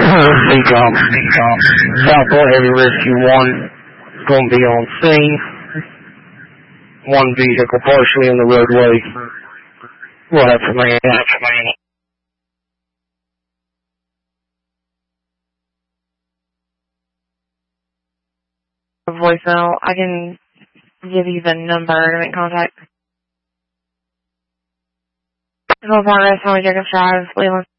Southport Heavy Rescue 1 going to be on scene. One vehicle partially in the roadway. We'll have to man. Voicemail. I can give you the number to make contact. Hello, Progress, Jacob Drive, Leland.